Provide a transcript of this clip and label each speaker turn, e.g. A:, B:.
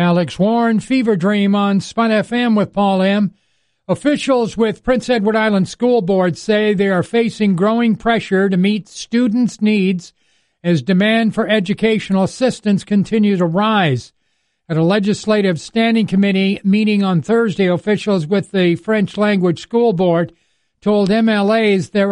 A: Alex Warren, Fever Dream on Spot FM with Paul M. Officials with Prince Edward Island School Board say they are facing growing pressure to meet students' needs as demand for educational assistance continues to rise. At a legislative standing committee meeting on Thursday, officials with the French Language School Board told MLAs there